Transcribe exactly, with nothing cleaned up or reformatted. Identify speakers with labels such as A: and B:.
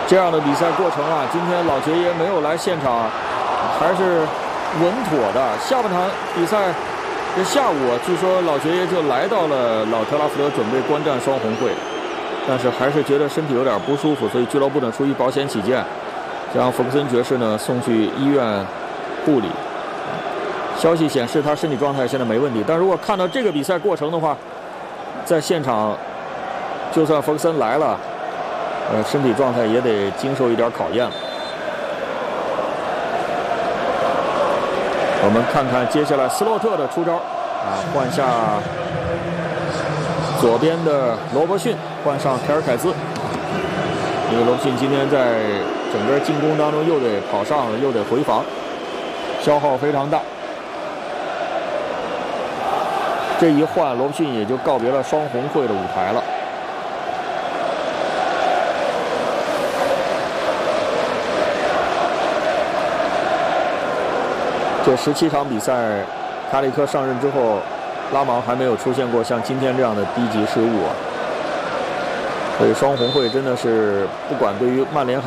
A: 这样的比赛过程啊，今天老爵爷没有来现场，还是稳妥的。下半场比赛这下午，据说老爵爷就来到了老特拉福德，准备观战双红会，但是还是觉得身体有点不舒服，所以俱乐部呢出于保险起见，将弗格森爵士呢送去医院护理。消息显示他身体状态现在没问题，但如果看到这个比赛过程的话，在现场就算弗格森来了，呃，身体状态也得经受一点考验。我们看看接下来斯洛特的出招啊，换下左边的罗伯逊，换上凯尔凯兹。因为罗伯逊今天在整个进攻当中又得跑上又得回防，消耗非常大。这一换，罗伯逊也就告别了双红会的舞台了。这十七场比赛，卡里克上任之后，拉芒还没有出现过像今天这样的低级失误啊。所以双红会真的是不管对于曼联还